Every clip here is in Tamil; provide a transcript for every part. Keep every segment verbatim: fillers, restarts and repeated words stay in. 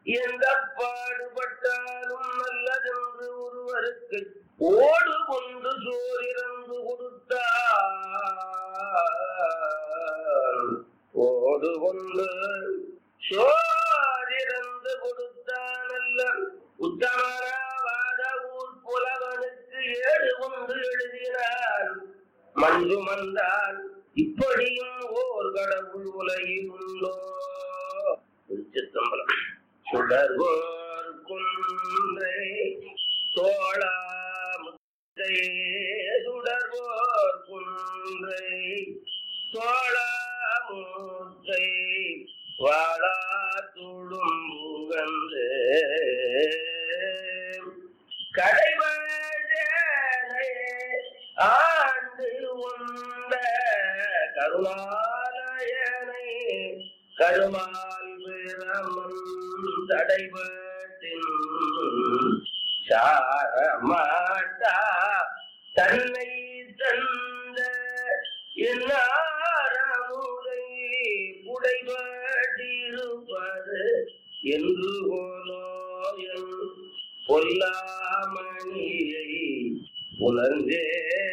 எந்த பாடுபட்டாலும் நல்லதென்று ஒருவருக்கு ஓடு கொண்டு சோரிறந்து கொடுத்தார். ஓடு கொண்டு சோரிறந்து கொடுத்தான் அல்ல உத்தமராவாத ஊர் புலவனுக்கு ஏடு கொண்டு எழுதினான். மஞ்சு மந்தான் இப்படியும் ஓர் கடவுள் உலகில் உண்டோ? திருச்சிற்றம்பலம். சுடர்வோர் குன்றை தோளா முத்தை சுடர்வோர் குன்றை தோளா முத்தை வாழா துளும்புகந்து கடைவழே ஆண்டு உண்ட கருணாலயனை கருமால் பிரமன் தடைபட்டின் சாரமாட்டா தன்னை தந்த என்னாரமுதை புடைபட்டிருப்பது என்று போலோயன் பொல்லாமணியை புலர்ந்தே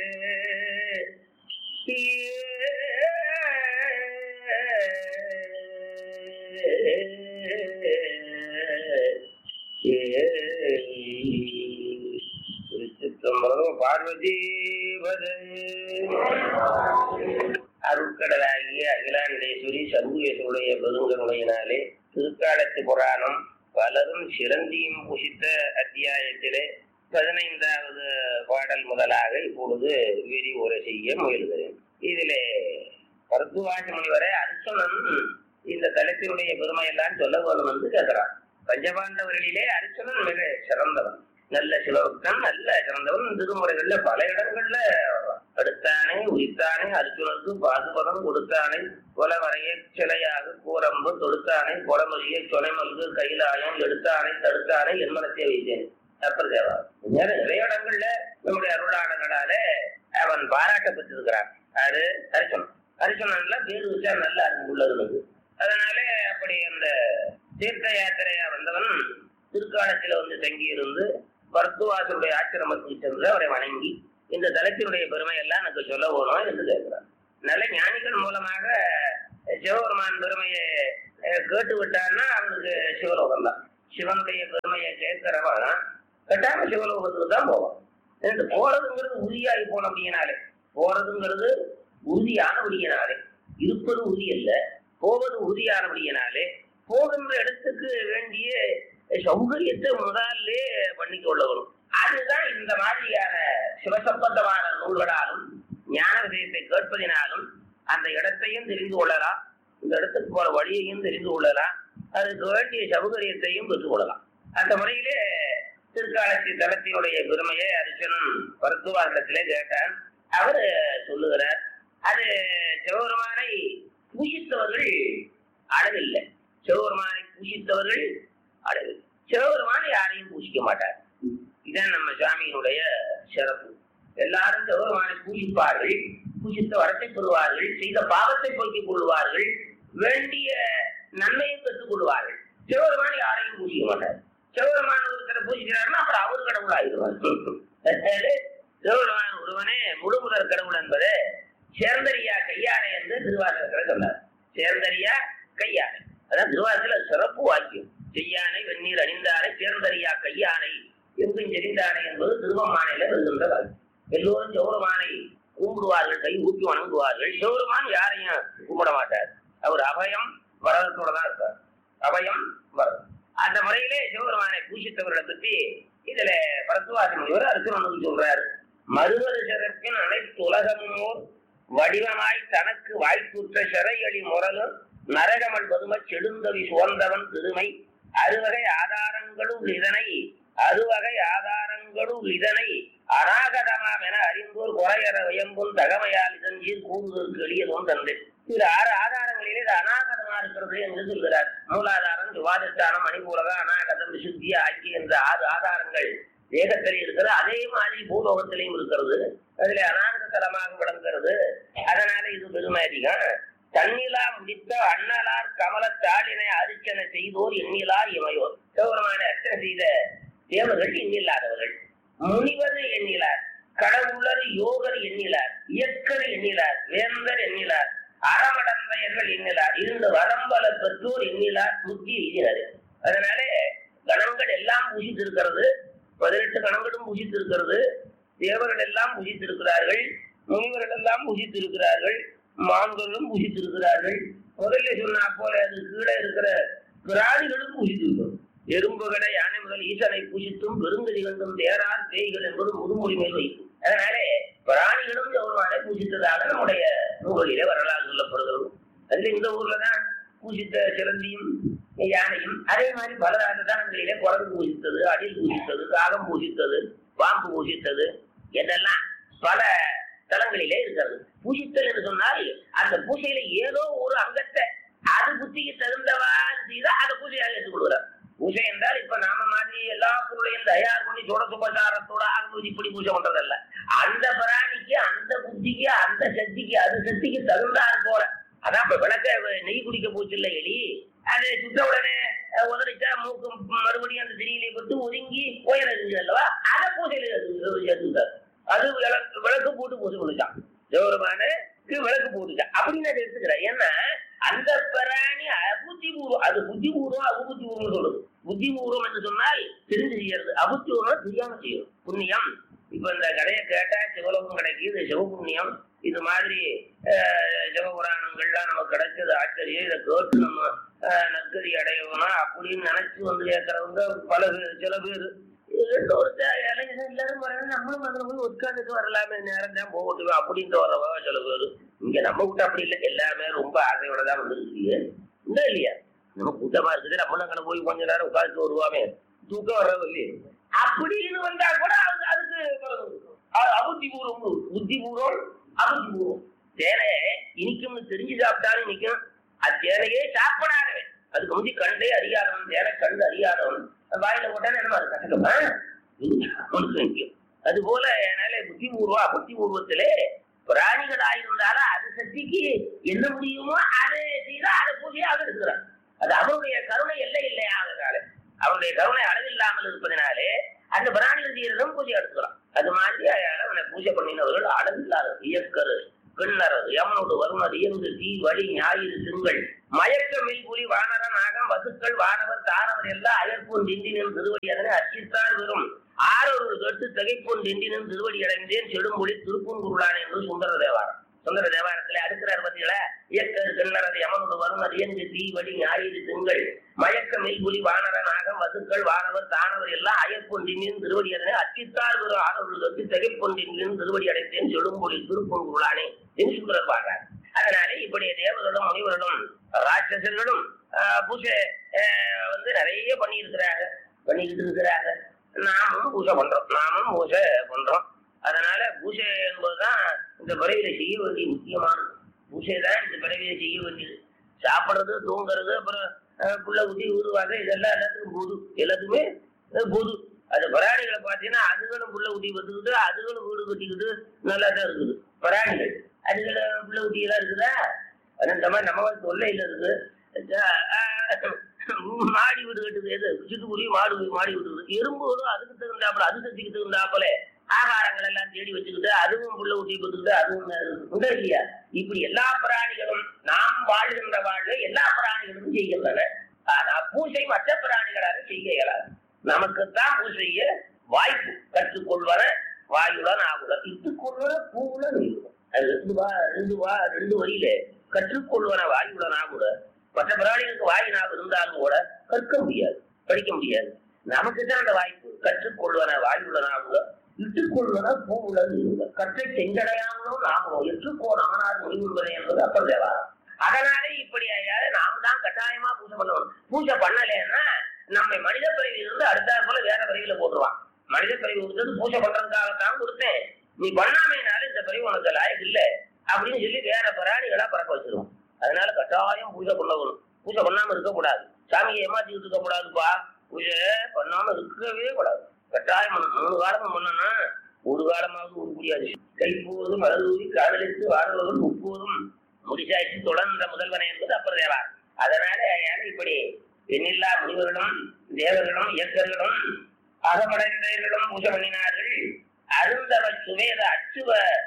பார்வதி அருட்கடலாகிய அகிலாண்டேஸ்வரி சர்வேஸ்வருடைய பெருங்கருணையினாலே திருக்காலத்து புராணம் பலரும் சிறந்தியும் புசித்த அத்தியாயத்திலே பதினைந்தாவது பாடல் முதலாக இப்பொழுது விரிவுரை செய்ய முயல்கிறேன். இதிலே பரத்துவாசி முனிவரை அர்ச்சனன் இந்த தலத்தினுடைய பெருமையெல்லாம் சொல்ல வேண்டும் என்று கேட்கிறான். பஞ்சபாண்டவர்களிலே அர்ச்சனன் மிக சிறந்தவன், நல்ல சிவபக்தன், நல்ல சிறந்தவன். திருமுறைகள்ல பல இடங்கள்ல அடுத்தானே உயிர்த்தானே அர்ஜுனனுக்கு பாசுபதம் கொடுத்தானே கொலவரைய சிலையாக கூரம்பு தொடுத்தானே கொடமொழிய சொனைமல்கு கைலாயம் எடுத்தானே தடுத்தானே என்மனத்தை வைத்தேன். அப்பர் தேவா நிறைய இடங்கள்ல நம்முடைய அருளாளர்களால அவன் பாராட்ட பெற்றிருக்கிறான். அது அர்ச்சனன். அர்ச்சனன்ல பேரு வச்சா நல்லா உள்ளது. அதனாலே அப்படி அந்த தீர்த்த யாத்திரையா வந்தவன் திருக்காலத்தில வந்து தங்கியிருந்து பரத்துவாசருடைய ஆசிரமத்துக்கு சென்று அவரை வணங்கி இந்த தலத்தினுடைய பெருமை எல்லாம் எனக்கு சொல்ல போனோம் என்று கேட்கிறார். நல்ல ஞானிகள் மூலமாக சிவபெருமான் பெருமையை கேட்டு விட்டான்னா அவனுக்கு சிவலோகம் தான். சிவனுடைய பெருமையை கேட்கிறவன் கட்டாம சிவலோகத்துக்கு தான் போவான். என்று போறதுங்கிறது உறுதியாகி போன அப்படியினாலே போறதுங்கிறது உறுதியானபடியினாலே இருப்பது உறுதி அல்ல, போவது உறுதியானபடியினாலே போகின்ற இடத்துக்கு வேண்டிய சௌகரியத்தை முதலே பண்ணிக் கொள்ள வரும். அதுதான் இந்த மாதிரியான சிவசம்பந்தமான நூல்களாலும் ஞான விஷயத்தை கேட்பதினாலும் அந்த இடத்தையும் தெரிந்து கொள்ளலாம், இந்த இடத்துக்கு போற வழியையும் தெரிந்து கொள்ளலாம், அதுக்கு வேண்டிய சௌகரியத்தையும் பெற்றுக் கொள்ளலாம். அந்த முறையிலே திருக்காலத்தி தலத்தினுடைய பெருமையை அர்ச்சனன் பரத்துவாசத்திலே கேட்டான். அவரு சொல்லுகிறார், அது சிவபெருமானை பூஜித்தவர்கள் அளவில்லை, சிவபெருமானை பூஜித்தவர்கள் அளவில், சிவபெருமானை யாரையும் பூஜிக்க மாட்டார். இதான் நம்ம சுவாமியினுடைய சிறப்பு. எல்லாரும் சிவபெருமானை பூஜிப்பார்கள், பூஜித்த வரத்தை பெறுவார்கள், செய்த பாவத்தை போக்கிக் கொள்வார்கள், வேண்டிய நன்மையை பெற்றுக் கொள்வார்கள். சிவபெருமானை யாரையும் பூஜிக்க மாட்டார். சிவபெருமான ஒருத்தரை பூஜிக்கிறாருன்னா அப்புறம் அவர் கடவுள் ஆயிடுவார். சிவபெருமான் ஒருவனே முழு முதற் கடவுள் என்பது சேர்ந்தரியா கையானை என்று திருவாசகத்துல சொன்னார். சேர்ந்தரியா கையானை அதான் திருவாசகத்துல சிறப்பு வாக்கியம். செய்யானை வெந்நீர் அணிந்தானை சேர்ந்தரியா கையானை எங்கும் செறிந்தானை என்பது திருவம்மானையில வருகின்ற வாக்கியம். எல்லோரும் சிவபெருமானை கும்பிடுவார்கள், கை ஊப்பி வணங்குவார்கள். சிவபெருமான் யாரையும் கும்பிட மாட்டார். அவர் அபயம் வரதத்தோட தான் இருப்பார். அபயம் வரதம். அந்த முறையிலே சிவபெருமானை பூஜித்தவர்களை பற்றி இதுல பரத்துவாசி முனிவர் அர்ச்சனனுக்கு சொல்றாரு. மறுவது சிறப்பின் அனைத்து உலகமோர் வடிவமாய் தனக்கு வாய்ப்புற்ற சிறையளி முரலும் நரகமல் பதும செடுந்தவி சுவந்தவன் திருமை அறுவகை ஆதாரங்களுள் இதனை அறுவகை ஆதாரங்களுள் இதனை அநாகதமாம் என அறிந்தோர் குறையற வியம்பும் தகமையால் இதஞ்சீர் கூறுவதற்கு எளியதும் தந்து. இது ஆறு ஆதாரங்களிலே இது அநாகதமா இருக்கிறது என்று சொல்கிறார். மூலாதாரம், சுவாதிஷ்டானம், மணிபூரகம், அநாகதம், விசுத்தி ஆகிய என்ற ஆறு ஆதாரங்கள் வேகத்திலே இருக்கிறது. அதே மாதிரி பூலோகத்திலையும் இருக்கிறது. அதுல அநாகத தலமாக விளங்குகிறது. அதனால இது பெருமை அதிகம். தன்னிலா முடித்த அண்ணலார் கமல தாளினை அரிச்சனை செய்தோர் எண்ணிலா இமையோர். சிவபெருமான அர்ச்சனை செய்த தேவர்கள் எண்ணில்லாதவர்கள். முனிவது எண்ணிலார், கடவுளர் யோகர் எண்ணிலார், இயக்கர் எண்ணிலார், வேந்தர் எண்ணிலார், அறமடந்தையர்கள் எண்ணிலார், இரண்டு வரம்பல பெற்றோர் எண்ணிலார், புத்தி எண்ணினார். அதனாலே கணங்கள் எல்லாம் பூஜித்திருக்கிறது. பதினெட்டு கணங்களும் பூஜித்திருக்கிறது. தேவர்கள் எல்லாம் பூஜித்திருக்கிறார்கள். முனிவர்கள் எல்லாம் பூஜித்திருக்கிறார்கள். மான்களும் பூஜித்திருக்கிறார்கள். முதல்ல சொன்னா போல அது கீழே இருக்கிற பிராணிகளும் பூஜித்திருக்கிறோம். எறும்புகளை யானை முதல் ஈசனை பூஜித்தும் பெருங்கதி கண்டும் தேரார் பேய்கள் என்பது முதுமொழி மேல் வைக்கும். அதனாலே பிராணிகளும் கௌரவமான பூஜித்ததாக நம்முடைய நூல்களிலே வரலாறு சொல்லப்படுகிறது. அதுல இந்த ஊர்லதான் பூஜித்த சிலந்தியும் யானையும் அதே மாதிரி பல தலங்களிலே குரங்கு பூஜித்தது, அடில் பூஜித்தது, காகம் பூஜித்தது, பாம்பு பூஜித்தது என்றெல்லாம் பல தலங்களிலே இருக்கிறது. பூஜித்தல் என்று சொன்னால் அந்த பூஜையில ஏதோ ஒரு அங்கத்தை அது புத்திக்கு தகுந்தவாறு செய்தா அதை பூஜையாக எடுத்துக்கொள்கிறார். பூஜை என்றால் இப்ப நாம மாதிரி எல்லா பொருளையும் தயார் பண்ணி சோட சுபசாரத்தோட ஆகும்போது இப்படி பூஜை பண்றதல்ல. அந்த பிராணிக்கு அந்த புத்திக்கு அந்த சக்திக்கு அது சக்திக்கு தகுந்தார் போல. அதான் இப்ப விளக்க நெய் குடிக்க போச்சு இல்ல எலி, அது சுத்த உடனே உதறிச்சா மூக்கு மறுபடியும் அந்த திரியிலே பட்டு ஒதுங்கி போயிடுது அல்லவா, அதை பூஜையில சேர்த்துட்டார். அது விளக்கு போட்டு பூஜை பண்ணிச்சான். சிவபெருமான விளக்கு போட்டுச்சான் அப்படின்னு அதை எடுத்துக்கிறேன். ஏன்னா அந்த பிராணி புத்திபூர்வம், அது புத்திபூர்வம் அபுத்திபூர்வம் சொல்லுது. புத்திபூர்வம் என்று சொன்னால் தெரிஞ்சு செய்யறது, அபுத்திபூர்வம் தெரியாம செய்யும். புண்ணியம் இப்ப இந்த கடையை கேட்டா சிவலோகம் கிடைக்குது, இது சிவபுண்ணியம். இது மாதிரி சிவபுராணங்கள்லாம் நமக்கு கிடைச்சது ஆச்சரியம். இதை கேட்டு நம்ம நற்கதி அடையணும்னா அப்படின்னு நினைச்சு வந்து கேட்கறவங்க பல பேர். சில பேர் எல்லாரும் நம்மளும் அதுல போய் உட்காந்துட்டு வரலாமே, நேரம் தான் போகட்டுமே அப்படின்ட்டு வரவா சில பேரு. இங்க நம்ம கூட்டம் அப்படி இல்லை, எல்லாமே ரொம்ப ஆசையோட தான் வந்துருக்கீங்க. இல்லை இல்லையா, நம்ம கூட்டமா இருக்குது, நம்மளும் அங்கே போய் கொஞ்ச நேரம் உட்காந்துட்டு வருவாமே, தூக்கம் வர்றது இல்லையே அப்படின்னு வந்தா கூட அது அதுக்கு அபுத்திபூர்வம், புத்திபூர்வம் அபுத்திபூர்வம். தேனை இனிக்கும்னு தெரிஞ்சு சாப்பிட்டாலும் இனிக்கும். அது தேனையே சாப்பிடாதவன், அதுக்கு முந்தி கண்டே அறியாதவன், தேனை கண்டு அறியாதவன் வாயில போட்டாலும் என்ன அது கஷ்டமா நிற்கும். அது போல என்னால புத்திபூர்வம் அபுத்திபூர்வத்திலே பிராணிகளாயிருந்தாலும் அது சக்திக்கு என்ன முடியுமோ அதை செய்தா அதை பூஜையாக இருக்கிறான். அது அவருடைய கருணை எல்லை இல்லையா, அதனால அவருடைய கருணை அளவில்லாமல் இருப்பதனாலே அந்த பிராணிகள் செய்யறதும் பூஜை எடுத்துக்கலாம். அது மாதிரி அவனை பூஜை பண்ணினவர்கள் அளவில்லாத இயக்கரு கிண்ணறது யமனோடு வருணர் இயங்கு தீ வழி ஞாயிறு திங்கள் மயக்க மெல்புலி வானர நாகம் வசுக்கள் வானவர் தானவர் எல்லாம் அயற்போன் திண்டினும் திருவடி அதனை அச்சித்தார் வெறும் ஆறொரு கட்டு தகைப்போன் திண்டினும் திருவடி அடைந்தேன் செடுமொழி திருப்பூங்குருளான் என்று சுந்தர தேவாரம். சுந்தர தேவாரத்துல அடுக்கிறார் பத்திகள இயக்கரு கிண்ணறது யமனோடு வருணர் இயங்கு தீ வழி ஞாயிறு திங்கள் மயக்க மெல்புலி வானர நாகம் வசுக்கள் வானவர் தானவர் எல்லாம் அயற்போன் திண்டினும் திருவடி அதனை அச்சித்தார் வெறும் ஆறொரு கட்டு தகைப்போன் திண்டினும் திருவடி அடைந்தேன் செடுமொழி திருப்பூங்குருளானே என்று சுந்தரர் பாடுறார். அதனாலே இப்படி தேவர்களும் முனிவர்களும் ராட்சசர்களும் பூஜை வந்து நிறைய பண்ணி இருக்கிறாங்க, பண்ணிக்கிட்டு இருக்கிறாங்க. நாமும் பூஜை பண்றோம், நாமும் பூஜை பண்றோம். அதனால பூஜை என்பதுதான் இந்த பிறவியில செய்ய வேண்டிய முக்கியமானது. பூஜை தான் இந்த பிறவியில செய்ய வேண்டியது. சாப்பிடுறது, தூங்குறது, அப்புறம் புள்ள குட்டி ஊருவாங்க, இதெல்லாம் எல்லாத்துக்கும் பொது, எல்லாத்துக்குமே பொது. அது பிராணிகளை பார்த்தீங்கன்னா அதுகளும் புள்ள குட்டி பத்துக்கிட்டு அதுகளும் வீடு கட்டிக்கிட்டு நல்லா தான் இருக்குது பிராணிகள். அதுகளை புள்ள குட்டி எல்லாம் இருக்குதா, இந்த மாதிரி நம்ம வந்து தொல்லையில இருக்கு. மாடி வீடு கட்டுது, எது சிட்டுக்குருவி மாடு மாடி விட்டுக்குது. எறும்புகளும் அதுக்கு தகுந்தாப்புல அது சக்திக்கு தகுந்தாப்புல ஆகாரங்கள் எல்லாம் தேடி வச்சுக்கிட்டு அதுவும் புள்ள ஊட்டி போட்டுக்கிட்டு அதுவும் உண்டா இல்லையா. இப்படி எல்லா பிராணிகளும் நாம் வாழ்கின்ற வாழ்வை எல்லா பிராணிகளும் செய்கின்றன. ஆனா பூஜை மற்ற பிராணிகளாக செய்ய இயலாது. நமக்குத்தான் பூஜைய வாய்ப்பு. கற்றுக்கொள்வன வாயுடன் ஆகுடன் இட்டுக்கொள்வன பூவுடன் இருக்கும். அது ரெண்டு வா ரெண்டு வா ரெண்டு வரியில கற்றுக்கொள்வன வாயுடன் ஆகுட. மற்ற பிராணிகளுக்கு வாயினாக இருந்தாலும் கூட கற்க முடியாது, படிக்க முடியாது. நமக்கு தான் அந்த வாய்ப்பு. கற்றுக்கொள்வன வாயுடன் ஆகுட இட்டுக்கொள்வன பூவுடன் இருங்க. கற்றை செங்கடையாமலோ நாமோ எற்றுக்கோன் ஆனார் முடிவுறுவதே என்பது அப்ப தேவாரம். அதனால இப்படி நாம் தான் கட்டாயமா பூஜை பண்ணணும். பூஜை பண்ணலைன்னா நம்மை மனித பிறவியிலிருந்து அடுத்தாற் போல வேற பிறவியில போட்டுருவான். மனித பிறவி கொடுத்தது பூஜை பண்றதுக்காகத்தான் கொடுத்தேன், நீ பண்ணாமையினால இந்த பிறவி உனக்கு லாயக்கு இல்லை அப்படின்னு சொல்லி வேற பிராணிகளா பறக்க வச்சிருவோம். அதனால கட்டாயம் பூஜை பண்ணணும். பூஜை பண்ணாம இருக்கக்கூடாது. சாமியை ஏமாத்திட்டு இருக்க கூடாதுப்பா. பூஜை பண்ணாம இருக்கவே கூடாது. கட்டாயம் மூணு காலமும் பண்ணனா ஒரு காலமாவது ஒரு முடியாது. கைப்போதும் அழுதூரி காதலித்து வாழ்வதும் முப்போதும் முடிசாய்ச்சி தொடர்ந்த முதல்வனை என்பது அப்பர் தேவார். அதனால இப்படி எண்ணில்லா முனிவர்களும் தேவர்களும் இயக்கர்களும் அகமடைந்தவர்களும் பூஜை பண்ணினார்கள். அருந்தவ சுவேத அச்சுவ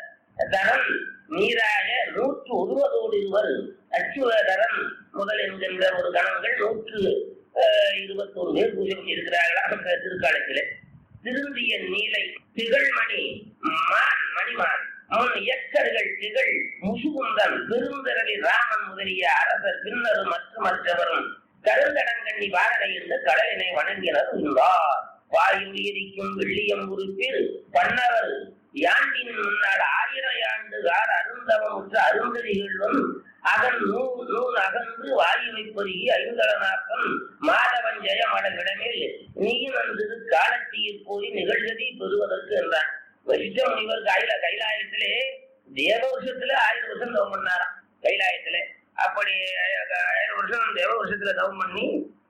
தரம் நீராய நூற்று ஒருவதோடு இருவர் அச்சுவ தரம் முதல் என்கின்ற ஒரு கணங்கள் நூற்று இருபத்தோரு பேர் பூஜை பண்ணி இருக்கிறார்களா திருக்காலத்திலே. திருந்திய நீலை திகழ்மணி மான் மணிமான் முன் இயக்கர்கள் திகழ் முசுகுந்தன் பெருந்தரளி ராமன் முதலிய அரசர் பின்னரும் மற்ற மற்றவரும் கருந்தடங்கண்ணி பாரடை இருந்த கடலினை வணங்கினர் என்றார். வாயில் எரிக்கும் வெள்ளியம் உறுப்பில் பன்னவர் யாண்டின் முன்னால் ஆயிரம் ஆண்டுகார் அருந்தவமுற்ற அருந்ததிகளும் அதன் நூல் நூல் அகன்று வாயுவை பொருகி ஐந்தளநாப்பன் மாதவன் ஜெயமடவிடமேல் நீயும் வந்தது காலத்தீர் போய் நிகழ்கதி பெறுவதற்கு என்றான். வசிஷ்ட முனிவர் கைல கைலாயத்திலே தேவ வருஷத்துல ஆயிரம் வருஷம் தவம் பண்ணாராம். கைலாயத்திலே அப்படி ஆயிரம் வருஷம் தேவ வருஷத்துல தவம் பண்ணி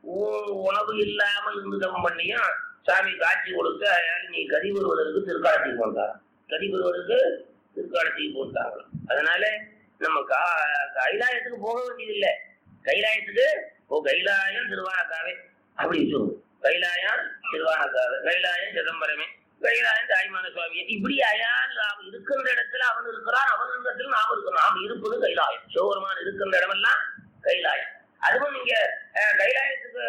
உணவு இல்லாமல் இருந்து தவம் பண்ணியும் சாமி காட்சி கொடுத்து நீ கதி வருவதற்கு திருக்காலத்துக்கு போட்டாராம். கதி வருவதற்கு திருக்காலத்துக்கு போட்டாங்களாம். அதனால நம்ம கா கைலாயத்துக்கு போக வேண்டியதில்லை. கைலாயத்துக்கு ஓ கைலாயம் திருவானக்காவே அப்படின்னு சொல்லுவோம். கைலாயம் திருவானக்காவே, கைலாயம் சிதம்பரமே, கைலாயம் தாய்மான சுவாமி. இப்படி அயால் அவன் இருக்கின்ற இடத்துல அவன் இருக்கிறான், அவன் இடத்துல நாம் இருக்கிறோம். நாம் இருப்பது கைலாயம். சிவபெருமான் இருக்கின்ற இடமெல்லாம் கைலாயம். அதுவும் நீங்க கைலாயத்துக்கு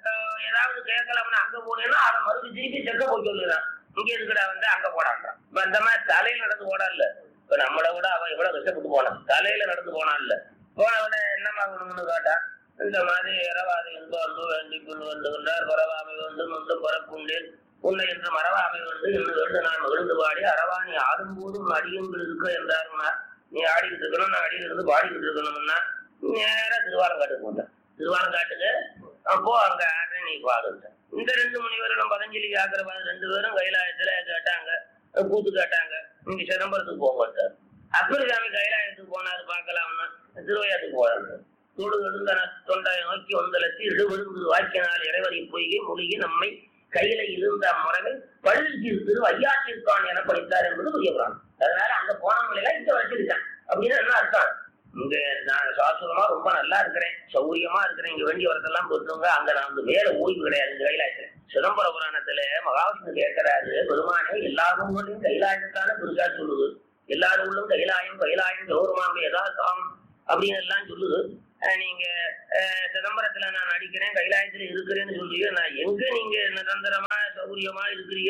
ஏதாவது கேட்கலாம்னு அங்க போனேன்னா அவன் மறுபடியும் திருப்பி செக்க போய் சொல்லுறான். இங்க இருக்கிற வந்து அங்க போடான்றான். அந்த மாதிரி தலையில நடந்து போனா இல்ல. இப்ப நம்மளை விட அவன் எவ்வளவு கஷ்டப்பட்டு போனான். தலையில நடந்து போனான் இல்ல. போனவன என்னமா வேணும்னு கேட்டான். இந்த மாதிரி இரவாது என்ப வந்து வேண்டி கொண்டு வந்துகின்றார். பரவாமை வந்து நொந்து பரப்புண்டேன் உன்னை என்று மரவாமை வந்து இன்னும் வேண்டு நான் விழுந்து பாடி அரவாணி ஆடும்போதும் அடியுங்கள் இருக்க என்றாருன்னா நீ ஆடிக்கிட்டு இருக்கணும், நான் அடியில் இருந்து பாடிக்கிட்டு இருக்கணும்னா நேரா திருவாலங்காட்டுக்கு போட்டேன். திருவாலங்காட்டுக்கு அப்போ அங்க ஆடுற நீ பாடுங்க. இந்த ரெண்டு முனிவர்களும் பதஞ்சலி ஆக்கிரபாத ரெண்டு பேரும் கைலாயத்துல கேட்டாங்க, கூத்து கேட்டாங்க. இங்க சிதம்பரத்துக்கு போக மாட்டார். அப்பரிசாமி கைலாயத்துக்கு போனாரு பார்க்கலாம்னா திருவையாத்துக்கு போறாங்க. தொடு எழுந்தன தொண்டை நோக்கி ஒந்தலத்தி இழுவிழுந்து வாக்கினால் இறைவரை பொய்கை மொழிகி நம்மை கையில இருந்த முறைகள் பள்ளி திரு ஐயாத்திற்கான் என படித்தார் என்பது புரிய புராணம். அதனால அங்க போனவங்க எல்லாம் இங்க வச்சிருக்கேன் அப்படின்னு என்ன அர்த்தம்? இங்க நான் சாஸ்வதமா ரொம்ப நல்லா இருக்கிறேன், சௌரியமா இருக்கிறேன், இங்க வேண்டிய வரதெல்லாம் போட்டுருங்க. அங்க நான் வந்து வேலை ஓய்வு கிடையாது. இந்த கைலாயத்துல சிதம்பர புராணத்துல மகாவிஷ்ணு கேட்கிறாரு, பெருமானே எல்லாரும் கைலாயத்தான பெருசா சொல்லுது. எல்லாரும் கைலாயம் கைலாயம் கௌரவமாக யதார்த்தம் அப்படின்னு எல்லாம் சொல்லுது. நீங்க சிதம்பரத்துல நான் நடிக்கிறேன், கைலாயத்துல இருக்கிறேன்னு சொல்றீங்க. நான் எங்க நீங்க நிரந்தரமா சௌரியமா இருக்கிறீங்க,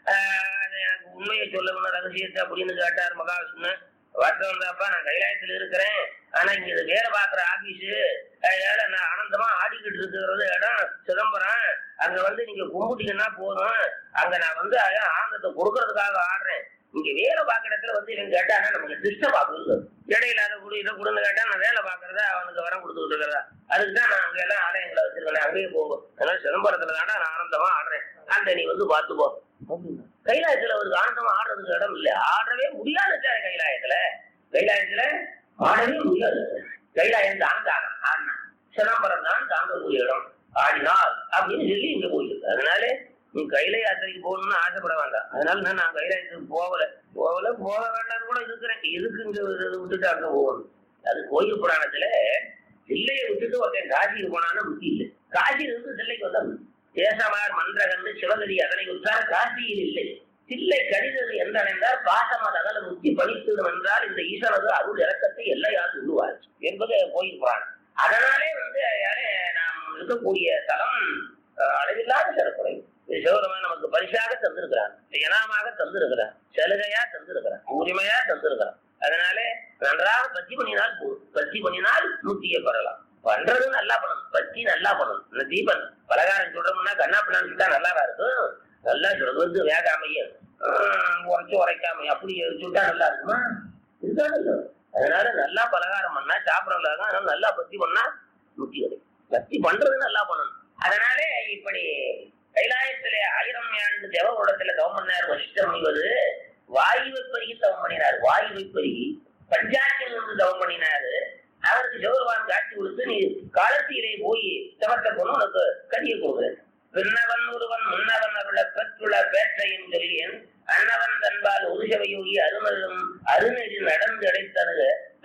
எனக்கு உண்மையை சொல்லணும் ரகசியத்தை அப்படின்னு கேட்டார் மகாவிஷ்ணு. வருஷம் வந்தாப்பா நான் கைலாயத்துல இருக்கிறேன், ஆனா இங்க வேலை பாக்குற ஆபீஸு ஏழை நான் ஆனந்தமா ஆடிக்கிட்டு இருக்கிறது இடம் சிதம்பரம். அங்க வந்து நீங்க கும்பிட்டீங்கன்னா போதும், அங்க நான் வந்து ஆனந்தத்தை கொடுக்கறதுக்காக ஆடுறேன். இங்க வேலை பாக்குற இடத்துல வந்து இவன் கேட்டானா நமக்கு டிஸ்டர்ப் ஆகுது. இடையில அதை கூட இதை கொடுன்னு கேட்டா நான் வேலை பாக்குறதா அவனுக்கு வரம் கொடுத்துக்கிட்டு இருக்கிறதா. அதுக்குதான் நான் அங்க எல்லாம் ஆலயங்களை வச்சிருக்கேன், அங்கேயே போகும். அதனால சிதம்பரத்துல தாண்டா நான் ஆனந்தமா ஆடுறேன், அந்த நீ வந்து பாத்துப்போ. கைலாயத்துல அவருக்கு ஆனந்தமா ஆடுறதுக்கு இடம் இல்ல, ஆடவே முடியாது. கைலாயத்துல கைலாயத்துல ஆடவே முடியாது. கைலாயம் தான் தாங்க ஆடினா, சிதம்பரம் தான் தாங்கக்கூடிய இடம், ஆடினார் அப்படின்னு சொல்லி இங்க போயிருக்கு. அதனால நீ கைலை யாத்திரைக்கு போகணும்னு ஆசைப்பட வேண்டாம். அதனால நான் கைலாயத்துக்கு போகல போகல போக வேண்டாம்னு கூட இருக்கிறேன். எதுக்கு இங்க விட்டுட்டு அங்க போகணும்? அது கோயில் புராணத்துல தில்லையை விட்டுட்டு ஒருத்தன் காசிக்கு போனான்னு புத்தி இல்லை. காசியில இருந்து தில்லைக்கு வந்தா தேசமார் மன்றகந்து சிவகதி அதனை விட்டார், காசியில் இல்லை. தில்லை கடிதது என்றால் பாசமத அகல முத்தி படித்திடும் என்றால் இந்த ஈஸ்வரது அருள் இறக்கத்தை எல்லையால் உருவார் என்பது கோயில் புராணம். அதனாலே வந்து நாம் இருக்கக்கூடிய தலம் அளவில்லாத சிறப்புடையும். சிவபெருமான் நமக்கு பரிசாக தந்திருக்கிறார், இனாமாக தந்திருக்கிறார், சலுகையா தந்திருக்கிறார், உரிமையா தந்திருக்கிறார். அதனால நன்றாக பத்தி பண்ணினால் போதும். பத்தி பண்ணினால் முத்தியை பெறலாம். பண்றது நல்லா பண்ணணும், பத்தி நல்லா பண்ணணும். தீபன் பலகாரம் சொல்றோம்னா கண்ணா பண்ணான்னு சொல்லிட்டா நல்லாவா இருக்கும்? நல்லா சொல்றது வந்து வேகாமையும் உரைச்சு உரைக்காமையும் அப்படி சொல்லிட்டா நல்லா இருக்குமா? இதுதான் இல்லை. அதனால நல்லா பலகாரம் பண்ணா சாப்பிடலாம். அதனால நல்லா பத்தி பண்ணா முத்தி கிடைக்கும். பத்தி பண்றது நல்லா பண்ணணும். அதனால இப்படி கைலாயத்திலே ஆயிரம் ஆண்டு தேவகுடத்துல தவம் பண்ணார் வசிஷ்ட முனிவர். வாயுவை பெருகி தவம் பண்ணினார். வாயுவை பெருகி பஞ்சாட்சியில் இருந்து தவம் பண்ணினாரு. அவருக்கு சிவபெருமான் காட்சி கொடுத்து நீ காலத்திலே போய் தவத்தை கொண்டு உனக்கு கதியை கொடுக்குறேன். பின்னவன் ஒருவன் முன்னவன் அவள பெற்றுள்ள பேற்றையும் சொல்லியன் அன்னவன் தன்பால் ஒரு சபையோகி அருமலும் அருநெறி நடந்து அடைத்தது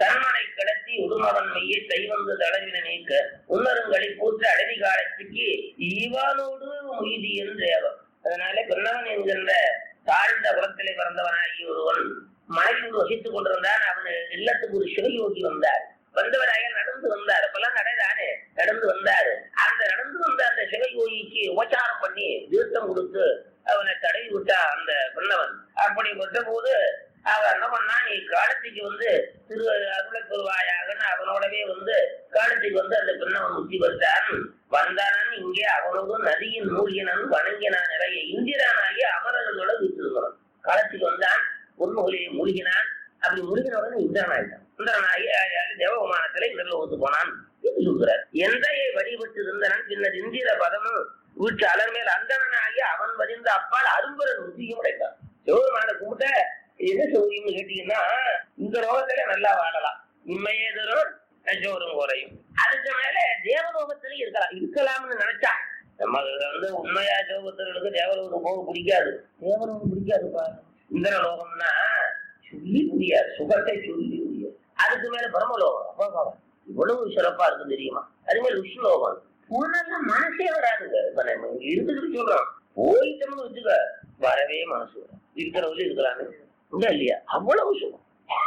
தன்மனை கிடத்தி உடுமவன் மெய்யை செய்வந்து தளவின நீக்க உன்னருங்களை பூற்ற அடவி காலத்துக்கு இவனோடு உய்தி என்று அவர். அதனால பின்னவன் என்கின்ற தாழ்ந்த குலத்திலே பிறந்தவனாகி ஒருவன் மனைவியோடு வசித்துக் கொண்டிருந்தான். அவன் இல்லத்துக்கு ஒரு சிவயோகி வந்தார். வந்தவராக நடந்து வந்தார். அப்பெல்லாம் நடைதானே நடந்து வந்தாரு. அந்த நடந்து வந்த அந்த சிவயோகிக்கு உபச்சாரம் பண்ணி தீர்த்தம் கொடுத்து அவனை தடவி விட்டா அந்த பின்னவன். அப்படி விட்ட போது அவன் என்ன பண்ணா, நீ காலத்துக்கு வந்து திரு அருளை பெறுவாயாகன்னு அவனோடவே வந்து காலத்துக்கு வந்து அந்த பின்னவன் முத்தி வந்தான். வந்தானன் இங்கே அவனோடு நதியின் மூழ்கினன் வணங்கினான் நிறைய இந்திரனாகி அமரர்களோட வீட்டிருந்தான். காலத்துக்கு வந்தான், பொன்முகலியை மூழ்கினான். அப்படி மூழ்கினவுடனே இந்திரன் ஆயிட்டான். இந்திரனாகி தேவகுமானத்திலே இந்திரலோகத்து போனான் என்று சொல்கிறார். எந்தையை வழிபட்டு இருந்தனன் பின்னர் இந்திர பதமும் வீட்டு அலர் மேல் அந்தனாகி அவன் வரிந்த அப்பால் அரும்பரன் முத்தியும் உடைத்தான். சிவபெருமான கும்பிட்ட எது சௌரியம்னு கேட்டீங்கன்னா, இந்த லோகத்திலே நல்லா வாழலாம், இம்மையே தரும் சோறும் குறையும். அதுக்கு மேல தேவலோகத்திலேயும் இருக்கலாம் இருக்கலாம்னு நினைச்சா. நம்ம வந்து உண்மையா சிவபக்தர்களுக்கு தேவலோகம் போக பிடிக்காது. தேவலோகம் பிடிக்காதுப்பா. இந்திர லோகம்னா சொல்லி முடியாது, சுகத்தை சொல்லி முடியாது. அதுக்கு மேல பிரம்மலோகம் அப்பா இவ்வளவு சிறப்பா இருக்கு தெரியுமா. அது மேல விஷ்ணுலோகம் போனாலும் மனசே வராதுங்க. இப்ப நம்ம இருந்துக்கிட்டு சொல்றோம், போயிட்டோம்னு வச்சுக்க வரவே மனசு வரும். இருக்கிறவங்க இருக்கிறாங்க உண்டா இல்லையா, அவ்வளவு சுகம்.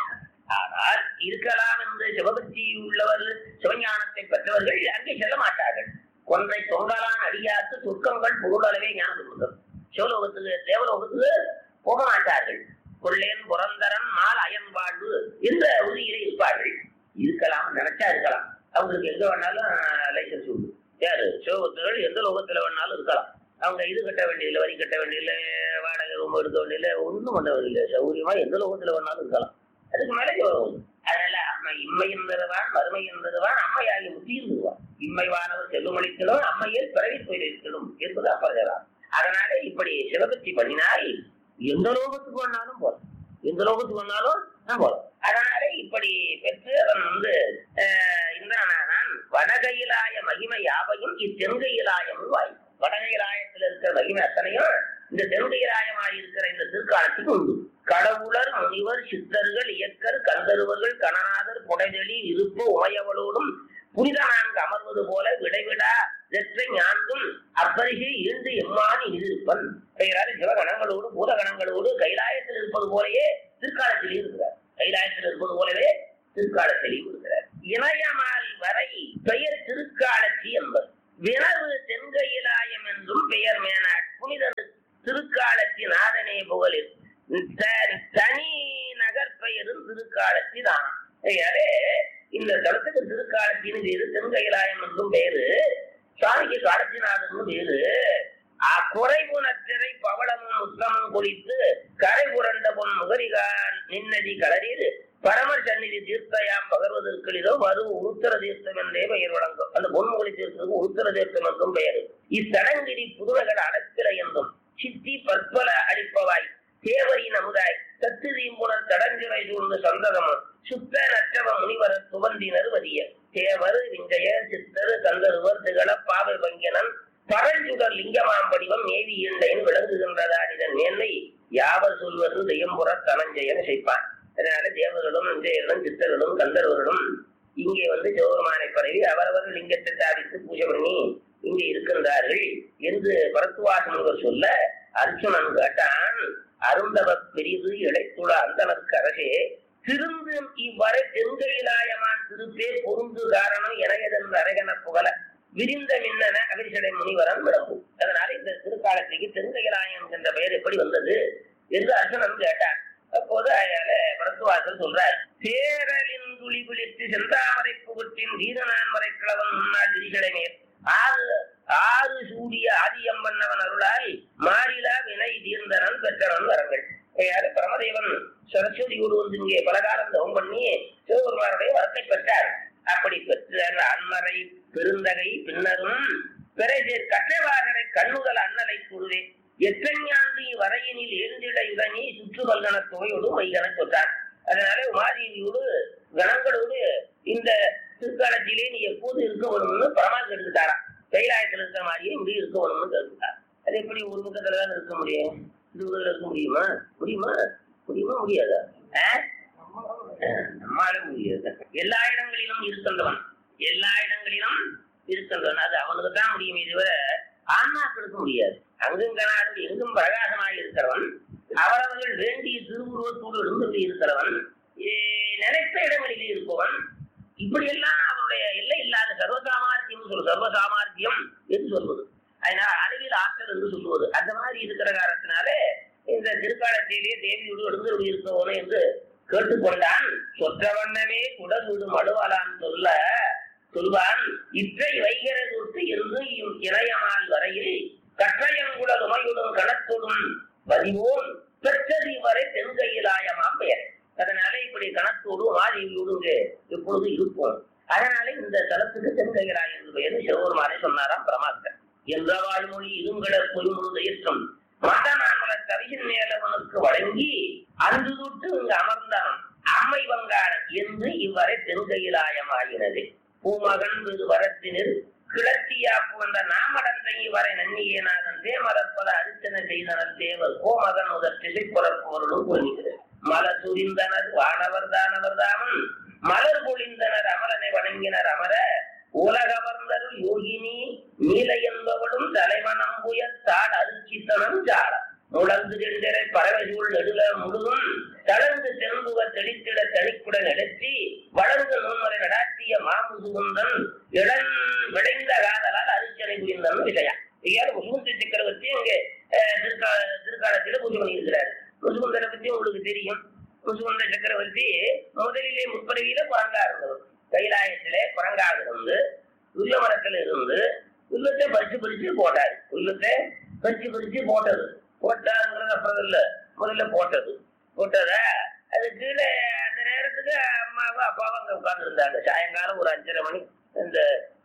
ஆனால் இருக்கலாம் என்று சிவபக்தி உள்ளவர்கள் சிவஞானத்தை பெற்றவர்கள் அங்கே செல்ல மாட்டார்கள். கொன்றை தொங்கலான் அடியாத்து துர்க்கங்கள் பொருளளவே ஞானம் சிவலோகத்துக்கு தேவலோகத்துக்கு போக மாட்டார்கள். கொள்ளேன் புரந்தரன் மால் அயன் வாழ்வு என்ற உறுதியிலே இருப்பார்கள். இருக்கலாம் நினைச்சா இருக்கலாம். அவங்களுக்கு எங்க வேணாலும் லைசன்ஸ் உண்டு. யாரு சிவபக்தர்கள் எந்த லோகத்துல வேணாலும் இருக்கலாம். அவங்க இது கட்ட வேண்டியதில்லை, வரி கட்ட வேண்டியதில்லை, வாடகை ரொம்ப எடுக்க வேண்டியதில்லை, ஒன்றும் பண்ண வேண்டியதில்லை. சௌரியமா எந்த லோகத்துல வேணாலும் இருக்கலாம். அதுக்கு மேலே வரும். அதனால அம்மை இம்மை என்பதுவான் வறுமை என்பதுவான் அம்மையாகி முத்தியிருந்துவான். இம்மைவானவர் செல்லும் அளித்தலும் அம்மையில் பிறவி போயிருக்கணும் என்பது அப்பறா. அதனால இப்படி சிவபக்தி பண்ணினால் எந்த லோகத்துக்கு வேணாலும் போலாம், எந்த லோகத்துக்கு வேணாலும் நான் போலாம். அதனால இப்படி பெற்று அவன் வந்து இந்திரனானான். வடகையிலாய மகிமை யாவையும் இத்தென்கையிலாயமும் வாய். வடகையிலாயத்தில் இருக்கிற மகிமை அத்தனையும் இந்த தென்கையிலாயமாய் இருக்கிற இந்த திருக்காலத்துக்கு உண்டு. கடவுளர் முனிவர் சித்தர்கள் இயக்கர் கந்தருவர்கள் கணநாதர் புடைதெளி இருப்பு உமையவளோடும் புனித நான்கு அமர்வது போல விடைவிடா வெற்றை ஞான்கும் அப்பரிசை இருந்து எம்மானி இருப்பன். பெயராறு சிவகணங்களோடு பூதகணங்களோடு கைலாயத்தில் இருப்பது போலயே திருக்காலத்தில் இருக்கிறார். கைலாயத்தில் இருப்பது போலவே திருக்காலத்திலையும் இருக்கிறார். இணையமால் வரை பெயர் திருக்காலத்தி என்பது. வினவு தென்கையிலாயம் என்றும் பெயர் மேனாட் புனித திருக்காலத்தி நாதனே புகழில் தனி நகர்பெயரும் திருக்காலத்தி தான். இந்த தளத்துக்கு திருக்காலத்தின் பேரு தென்கையிலாயம் என்றும் பேரு, சுவாமிக்கு காலத்தினாதன் பேரு. குறைவுணத்திரை பவளமும் உத்தமும் குளித்து கரை புரண்ட பொன் முகரிகான் நின்னதி களரில் பரமர் சந்நிதி தீர்த்தையாம் பகர்வதற்கிலோ வரு உருத்தர தீர்த்தம் என்றே பெயர் வழங்கும். அந்த பொன்முகலி தீர்த்தத்துக்கு உருத்தர தீர்த்தம் என்றும் பெயர். இத்தடங்கிரி புதுமைகள் அடக்கிற என்றும் சித்தி பற்பல அளிப்பவாய் தேவரின் அமுதாய் தத்து தீம்புணர் தடஞ்சுரை சூழ்ந்த சந்ததமும் சுத்த நற்றவ முனிவர் சுவந்தினர் வதிய தேவர் விஞ்சயர் சித்தர் கந்தருவர் திகழ பாவை பங்கினன் பரஞ்சுடர் லிங்கமாம் படிவம் மேவி ஈண்டையின் விளங்குகின்றதான் இதன் மேன்மை யாவர் சொல்வது தெய்யம்புற தனஞ்சயன் செய்ப்பான். அதனால தேவர்களும் விஞ்சயர்களும் சித்தர்களும் கந்தர்வர்களும் இங்கே வந்து சிவபெருமானை பரவி அவரவர் லிங்கத்தை தாவித்து பூஜை பண்ணி இங்கே இருக்கின்றார்கள் என்று பரத்துவாச முனிவர் சொல்ல அர்ஜுனன் கேட்டான். அருந்தவ பெரிது இழைத்துள்ள அந்தனருக்கு அரசே திருந்து இவ்வரை தென்கையிலாயமான் திருப்பே பொருந்து காரணம் எனகதன் அரகன புகழ விரிந்த மின்னன அகிரிசடை முனிவரன் விளம்பும். அதனால இந்த திருக்காலத்துக்கு தென்கையிலாயம் என்ற பெயர் எப்படி வந்தது என்று அர்ஜுனன் கேட்டான். அப்போது அயால பரத்துவாசல் சொல்றார். தேரலின் துளி பிடித்து செந்தாமரை புகட்டின் வீரனான் வரை கிழவன் முன்னாள் விரிசடை மேல் ஆறு ஆறு சூடிய ஆதியம்பன்னவன் அருளால் மாறிலா வினை தீர்ந்தனன் பெற்றனன் வரங்கள். யாரு பிரமதேவன் சரஸ்வதியோடு வந்து இங்கே பலகாலம் தவம் பண்ணி சிவபெருமானுடைய வரத்தை பெற்றார். அப்படி பெற்ற அன்மறை பெருந்தகை பின்னரும் பிறசேர் கற்றவாகரை கண்ணுதல் அண்ணலை கூறுவே எத்தஞாந்தி வரையினில் எழுந்திடையுடனே சுற்று வல்கன தொகையோடு வைகன சொன்னார். அதனால உமாதேவியோடு கணங்களோடு இந்த திருக்காலத்திலே நீ எப்போது இருக்க வேணும்னு பரமாத்மா எடுத்துட்டாராம். கைலாயத்தில் இருக்கிற மாதிரியே இங்கே இருக்க வேணும்னு எடுத்துட்டார். அது எப்படி ஒரு பக்கத்துலதான் இருக்க முடியும்? இருபதுல இருக்க முடியுமா? முடியுமா? முடியுமா? முடியாதா? நம்மால முடியாது. எல்லா இடங்களிலும் இருக்கின்றவன், எல்லா இடங்களிலும் இருக்கின்றவன். அது அவனுக்கு தான் முடியுமே தவிர ஆன்மாக்களுக்கு முடியாது. அங்கும் கனாடு எங்கும் பிரகாசமாக இருக்கிறவன், அவரவர்கள் வேண்டிய திருவுருவத்தோடு எழுந்து இருக்கிறவன், நினைத்த இடங்களில் இருப்பவன். இப்படி எல்லாம் அவனுடைய எல்லை இல்லாத சர்வசாமார்த்தியம் சொல் சர்வசாமார்த்தியம் என்று சொல்வது. அதனால அளவில் ஆற்றல் என்று சொல்லுவது. அந்த மாதிரி இருக்கிற காரணத்தினாலே இந்த திருக்காலத்திலேயே தேவியோடு எழுந்து இருக்கவனே என்று கேட்டுக்கொண்டான். சொற்ற வண்ணமே குடல் விடும் அடுவாளான் சொல்ல சொல்வான். இற்றை வைகிறது இருந்து இணையமால் வரையில் கற்றையங்குடல் உமையுடன் கணத்தொடும் பதிவோன் பெற்றதி வரை தென்கையிலாயமாம் பெயர். அதனால இப்படி கணத்தோடு மாதேவியோடு எப்பொழுது இருப்போம். அதனால இந்த தலத்துக்கு தென்கையிலாய் என்று பெயர் சிவபெருமானை சொன்னாராம் பிரமாத்தர். என்ற வாழ்மொழி இருங்கடற் பொய்முழுத ஏற்றம் மதநாமல கவியின் மேலவனுக்கு வழங்கி அன்று தொட்டு இங்கு அமர்ந்தான் அம்மை வங்காளன் என்று இவ்வரை தென்கையிலாயமாகினது. பூமகன் விரு வரத்தினில் கிளத்தியா புகழ்ந்த நாமடந்தை இவரை நன்னியேனாதன் தேமரப்பத அரிச்சனை செய்தனர் தேவர் கோமகன் முதல் திசைப்புறப்போருடன் கூறுகிறது. மலர் சுரிந்தனர் வானவர் தானவர் தாமன் மலர் பொழிந்தனர் அமரனை வணங்கினர் அமர உலகவர்ந்தருள் யோகினி நீல என்பவளும் தலைவனம்புய தாள் அருச்சித்தனம் ஜாட முழந்து திண்டரை பறவைசூழ் நெடுல முழுதும் தளர்ந்து தென்புக தெளித்திட தனிக்குட நடத்தி வளர்ந்து நுண்மலை நடாத்திய மாமுசுகுந்தன் இடன் விளைந்த காதலால் அரிச்சனை புரிந்தன் விஷயம். முசுகுந்த சக்கரவர்த்தி இங்கே திருக்கால திருக்காலத்தில பூஜை பண்ணியிருக்கிறார். முசுகுந்தரை பத்தி உங்களுக்கு தெரியும். முசுகுந்த சக்கரவர்த்தி முதலிலே முப்பரவியில குரங்கா இருந்தவர். கைலாயத்திலே குரங்காக இருந்து வில்ல மரத்துல இருந்து வில்லத்தை பறிச்சு பறிச்சு போட்டாரு. வில்லத்தை பறிச்சு பறிச்சு போட்டது போட்டாருங்கிறது அப்புறம் இல்ல, முதல்ல போட்டது போட்டத அது கீழே அந்த நேரத்துக்கு அம்மாவும் அப்பாவும் அங்க உட்கார்ந்து இருந்தாங்க. சாயங்காலம் ஒரு அஞ்சரை மணி இந்த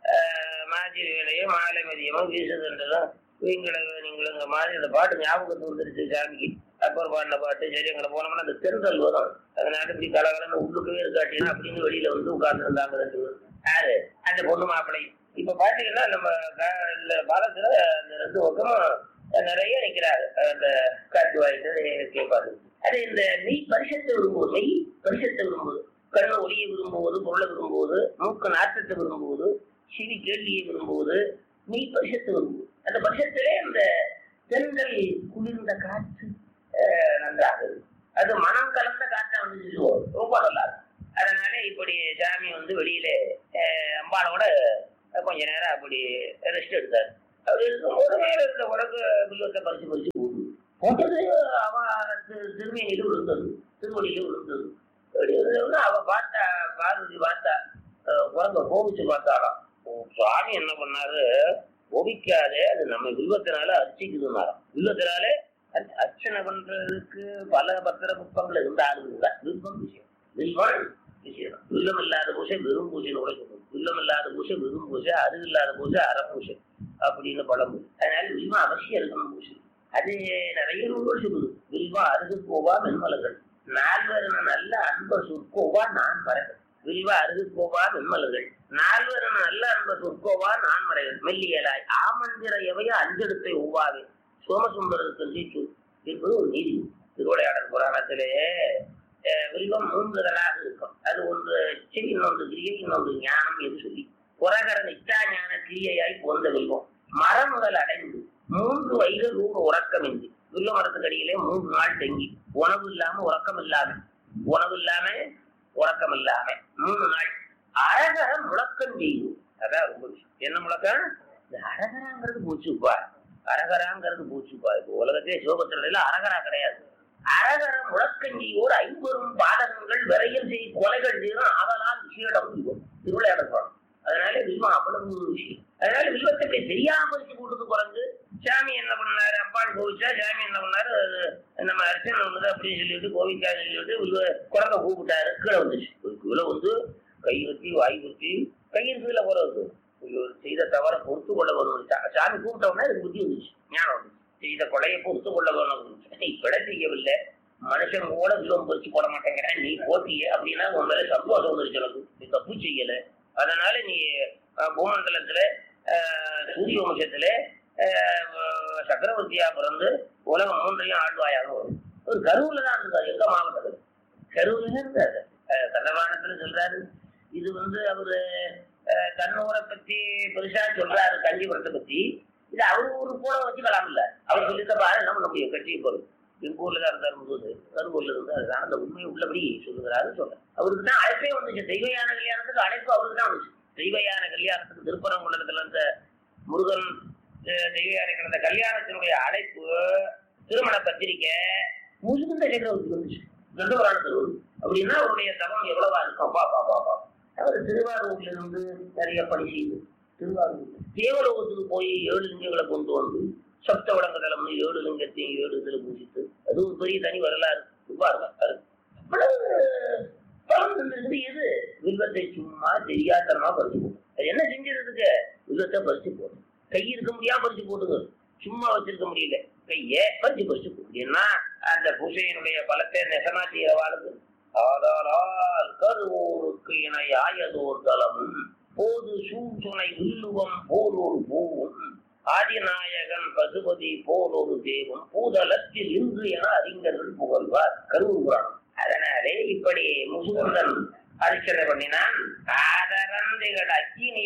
மாஜி வேலையும் மாலை மதியமும் வீசுதுன்றதும் வீங்களை நீங்களுங்க மாதிரி அந்த பாட்டு ஞாபகத்து வந்துருச்சு சாமிக்கு. அப்புறம் பாடின பாட்டு சரி எங்களை போனோம்னா அந்த தெருந்தல் வரும். அதனால இப்படி கலகலன்னு உள்ளுக்கவே இருக்காட்டினா அப்படின்னு வெளியில வந்து உட்கார்ந்து இருந்தாங்க ரெண்டு பேரும். யாரு அந்த பொண்ணு மாப்பிள்ளை. இப்ப பாத்தீங்கன்னா நம்ம பாலத்துல அந்த ரெண்டு பக்கமும் நிறைய நிற்கிறாரு. அந்த காற்று வாய்ட்டு கேட்பாரு. அது இந்த மெய் பரிசத்தை விரும்புவது, மெய் பரிசத்தை விரும்புவது, கண்ண ஒளியை விரும்புவது, பொருளை விரும்புவது, மூக்க நாட்டத்தை விரும்புவது, சிவி கேள்வியை விரும்புவது, மெய் பரிசத்தை விரும்புவது. அந்த பரிசத்திலே அந்த தென்றல் குளிர்ந்த காற்று நன்றாக இருக்கு. அது மனம் கலந்த காற்றை வந்து சொல்லுவோம், ரொம்ப நல்லா இருக்கும். அதனால இப்படி சாமி வந்து வெளியில அம்பாளோட கொஞ்ச நேரம் அப்படி ரெஸ்ட் எடுத்தாரு. அப்படி இருக்கும்போது மேல இருந்த உடம்பு வில்லத்தை பறிச்சு பறிச்சு போகுது. போட்டது அவ திருமேனியில விழுந்தது, திருவடியில விழுந்தது. அப்படி இருந்தவங்க அவ பார்த்தா, பார்வதி பார்த்தா, குரங்க கோபிச்சு பார்த்தாலாம். சுவாமி என்ன பண்ணாரு, கோபிக்காதே அது நம்ம வில்வத்தினால அர்ச்சிக்குதுனாராம். வில்வத்தினால அர்ச்சனை பண்றதுக்கு பல பத்திர புஷ்பங்கள் இருந்தாலும் வில்வம் விஷயம், வில்வம் விஷயம். வில்லம் இல்லாத பூசை வெறும் பூசைன்னு கூட சொல்லுவோம். வில்லம் இல்லாத பூசை வெறும் பூசை, அறிவு இல்லாத பூசை அறப்பூசை அப்படின்னு பழம். அதனால வில்வம் அவசியம் இருக்கணும் பூசை. அது நிறைய நூல்கள் சொல்லுது. வில்வம் அருகு கோவா மென்மலர்கள் நால்வர் நல்ல அன்பர் சொற்கோவா நான் மறைகள். வில்வ அருகு கோவா மென்மலர்கள் நால்வர் நல்ல அன்பர் சொற்கோவா நான் மறைகள். மெல்லியலாய் ஆமந்திர எவைய அஞ்செடுத்தை ஒவ்வாவே சோமசுந்தரத்துக்கு நீச்சு என்பது ஒரு நீதி. திருவிளையாடல் புராணத்திலே வில்வம் மூன்றுதலாக இருக்கும். அது ஒன்று இச்சை, இன்னொன்று கிரியை, இன்னொன்று ஞானம் என்று சொல்லி புறகர நிச்சா ஞான கிரியையாய் போன்ற வில்வம் மரம் முதல் அடைந்து மூன்று வயது ரூப உறக்கமின்றி வில்வ மரத்துக்கு அடியிலே மூன்று நாள் தங்கி உணவு இல்லாம உறக்கம் இல்லாம உணவு இல்லாம உறக்கம் இல்லாம மூணு நாள் அரகர முழக்கம் செய்யும். அதான் ரொம்ப விஷயம். என்ன முழக்கம்? இந்த அரகராங்கிறது பூச்சுப்பா, அரகராங்கிறது பூச்சுப்பா. இப்போ உலகத்திலே சிவபத்திரையில அரகரா கிடையாது. அரகர முழக்கஞ்சியோடு ஐம்பெரும் பாதகங்கள் விரையில் செய் கொலைகள் செய்யணும். அதனால் விஷயம் திருவிளையாடல் போறோம். அதனால வில்வம் அவ்வளவு விஷயம். அதனால வில்வத்தை தெரியாம பறிச்சு கூட்டது குறைஞ்சு சாமி என்ன பண்ணாரு, அப்பான்னு கோவிச்சா சாமி என்ன பண்ணாரு, நம்ம அர்ச்சனை ஒண்ணுது அப்படின்னு சொல்லிட்டு கோவிக்கான்னு சொல்லிட்டு வில்வ குரங்க கூப்பிட்டாரு. கீழே வந்துச்சு. கீழே வந்து கை வச்சு வாய் வச்சு கையில் கீழே குறை செய்த தவற பொறுத்து கொள்ள வேணும். சாமி கூப்பிட்டோம்னா இதுக்கு புத்தி வந்துச்சு, ஞானம் வந்துச்சு. செய்த கொலையை பொறுத்து கொள்ள வேணும். இப்பட செய்யவில்லை, மனுஷன் கூட வில்வம் பறிச்சு போட மாட்டேங்கிறேன், நீ போட்டிய அப்படின்னா உன் மேல சந்தோஷம் வந்துருச்சு. எனக்கு நீ தப்பு செய்யல. அதனால நீ பூமண்டலத்துல சூரிய வம்சத்துல சக்கரவர்த்தியா பிறந்து உலகம் மூன்றையும் ஆழ்வாயாக வரும். ஒரு கருவுல தான் இருந்தார். எங்க மாவட்டத்தில் கருவில இருந்தாரு. தண்டவாளத்துல சொல்றாரு. இது வந்து அவரு கண்ணூரை பத்தி பெருசா சொல்றாரு, காஞ்சிபுரத்தை பத்தி. இது அவரு ஒரு கூட வச்சுக்கலாம் இல்ல, அவர் சொல்லித்த பாரு என்ன பண்ண முடியும், கட்சி போறது. எங்க ஊர்ல தான் இருந்தாரு போது, கருவூர்ல இருந்து அதுதான் அந்த உண்மையை உள்ளபடி சொல்லுகிறாரு சொல்ற. அவருக்கு தான் அழைப்பே வந்துச்சு, தெய்வயான கல்யாணத்துக்கு அழைப்பு அவருக்கு தான் வந்துச்சு. தெய்வயான கல்யாணத்துக்கு திருப்பரங்குன்றத்துல இருந்த முருகன் தெய்வயான கிடந்த கல்யாணத்தினுடைய அழைப்பு, திருமண பத்திரிக்கை முழுகுந்த சக்கரவர்த்தி வந்துச்சு. கந்த புராணத்தில் வருது அப்படின்னா அவருடைய தவம் எவ்வளவா இருக்கும். பாப்பா பாப்பா அவர் திருவாரூர்ல இருந்து நிறைய பணி செய்து திருவாரூர் தேவலோகத்துக்கு போய் ஏழு லிங்கங்களை கொண்டு வந்து சப்த வடங்கதளம்னு ஏழு லிங்கத்தையும் ஏழு இதுல பூசித்து, அது ஒரு பெரிய தனி வரலாறு. அவ்வளவு பலம் தந்திருக்குது. எது வில்வத்தை சும்மா தெரியாதனமா பறிச்சு போடும். அது என்ன செஞ்சிருதுக்கு, வில்வத்தை பறிச்சு போடும். கை இருக்க முடியாம பறிச்சு போடுங்க, சும்மா வச்சிருக்க முடியல, கைய பறிச்சு பறிச்சு போடும். ஏன்னா அந்த பூசையினுடைய பலத்தை நெசமா செய்யவாளுக்கு. ஆதாரால் கருவோருக்கு இணையாயதோர் தலமும் போது சூழ்சுனை வில்லுவம் போலொரு பூவும் ஆதிநாயகன் பசுபதி போலொரு தேவம் பூதலத்தில் இன்று என அறிஞர்கள் புகழ்வார். கருவூர் புராணம். அதனாலே இப்படி முசுகுந்தன் அரிச்சனை பண்ணினான். ஆதரந்திகள் அக்கினி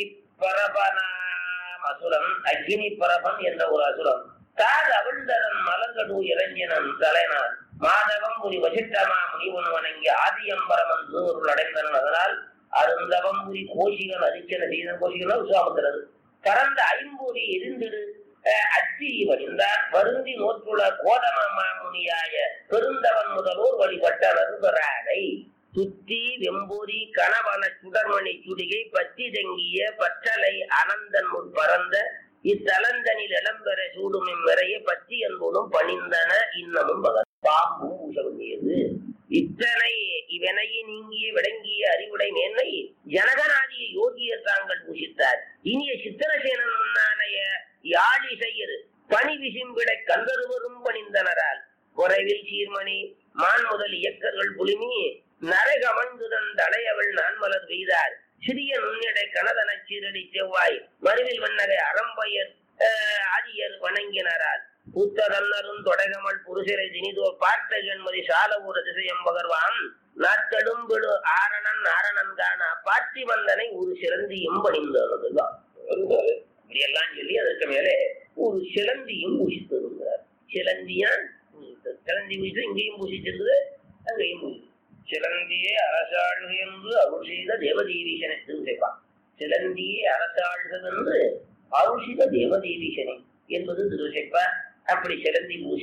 பரபனாம் அசுரன், அக்கினி பரபன் என்ற ஒரு அசுரன் தார் அவிழ்ந்தரன் மலங்கடு இறங்கினன் தலைனான் மாதவம் புரி வசிட்டமா முனிவன் வணங்கி ஆதியம்பரமன் திருவருள் அடைந்தனன். அதனால் அருந்தவம் புரி கோஷிகன் அரிச்சனை செய்தன். கோஷிகன் விசுவாமித்திரர் கறந்த ஐம்பொறி எரிந்திடு அச்சி வழிந்தான் வருந்தி நோற்றுள்ள கோதம மாமுனியாய பெருந்தவன் முதலோர் வழிபட்ட நறுபராடை சுத்தி வெம்பொறி கணவன சுடர்மணி சுடிகை பற்றி தங்கிய பற்றலை அனந்தன் முன் பறந்த இத்தலந்தனில் இளம்பெற சூடும் இம்முறைய பற்றி என்பதும் பணிந்தன இன்னமும் பகல் பாம்பும் உசவங்கியது. இத்தனை இவனையை நீங்கிய விளங்கிய அறிவுடை மேன்மை ஜனகநாதிய யோகியர் தாங்கள் பூசித்தார். இனிய சித்திரசேனன் முன்னானைய யாழி செய்யரு பணி விசிம்பிடை கந்தருவரும் பணிந்தனரால் குறைவில் சீர்மணி மான் முதல் இயக்கர்கள் புலிமி நரகமந்துதன் தடையவள் நான்மலர் வெய்தார் சிறிய நுண்ணிடை கனதன சீரடி செவ்வாய் மருவில் வண்ணரை அறம்பயர் ஆதியர் வணங்கினரால் புத்ததன்னரும் தொடகமல் புருஷரை தினிதோர் பார்த்த ஜன்மதி சால ஒரு திசையம் பகர்வான் நாட்டெடும்பெடு ஆரணன் ஆரணன் காண பார்த்தி வந்தனை ஒரு சிலந்தியும் பணிந்ததுதான். இப்படியெல்லாம் சொல்லி அதற்கு மேலே ஒரு சிலந்தியும் பூசித்திருந்தார். சிலந்தியா சிலந்தி பூசித்து இங்கேயும் பூசிச்சிருந்தது, அங்கேயும் பூசி சிலந்தியே அரசாழ்க என்று அருள் செய்த தேவதேவீசனை திருப்பான். சிலந்தியே அரசாழ்க என்று அருள் செய்த தேவதேவீசனை என்பது திருசைப்பார். அப்படி சிலந்தி பூசி